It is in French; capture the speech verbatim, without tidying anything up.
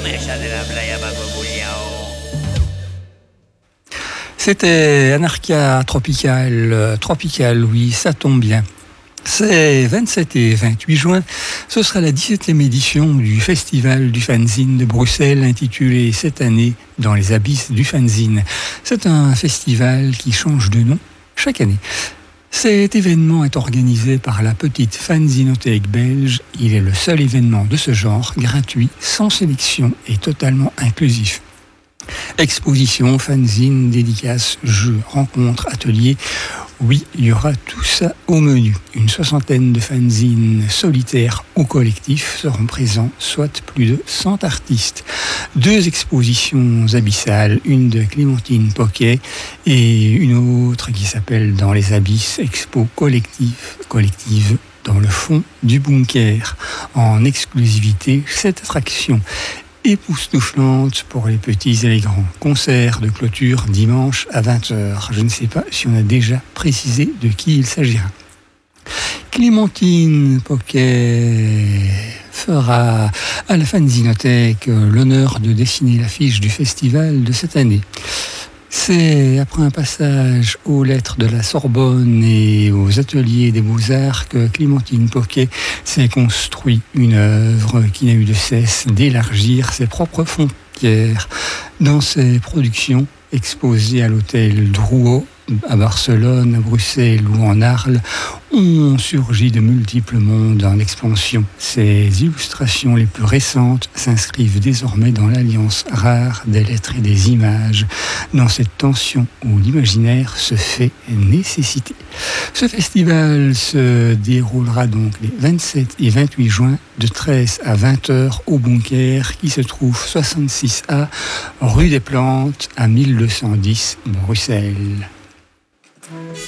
C'était Anarcha Tropical, Tropical, oui, ça tombe bien. C'est vingt-sept et vingt-huit juin, ce sera la dix-septième édition du Festival du Fanzine de Bruxelles, intitulé cette année « Dans les abysses du fanzine ». C'est un festival qui change de nom chaque année. Cet événement est organisé par la petite Fanzinothèque belge. Il est le seul événement de ce genre, gratuit, sans sélection et totalement inclusif. Expositions, fanzines, dédicaces, jeux, rencontres, ateliers. Oui, il y aura tout ça au menu. Une soixantaine de fanzines solitaires ou collectifs seront présents, soit plus de cent artistes. Deux expositions abyssales, une de Clémentine Poquet et une autre qui s'appelle Dans les abysses, expo collective, collective dans le fond du bunker. En exclusivité, cette attraction époustouflante pour les petits et les grands. Concert de clôture dimanche à vingt heures. Je ne sais pas si on a déjà précisé de qui il s'agira. Clémentine Poquet fera à la Fanzinothèque l'honneur de dessiner l'affiche du festival de cette année. C'est après un passage aux lettres de la Sorbonne et aux ateliers des Beaux-Arts que Clémentine Poquet s'est construit une œuvre qui n'a eu de cesse d'élargir ses propres frontières. Dans ses productions exposées à l'hôtel Drouot, à Barcelone, à Bruxelles ou en Arles, ont surgi de multiples mondes en expansion. Ces illustrations les plus récentes s'inscrivent désormais dans l'alliance rare des lettres et des images, dans cette tension où l'imaginaire se fait nécessité. Ce festival se déroulera donc les vingt-sept et vingt-huit juin de treize à vingt heures au bunker qui se trouve soixante-six A rue des Plantes à mille deux cent dix Bruxelles.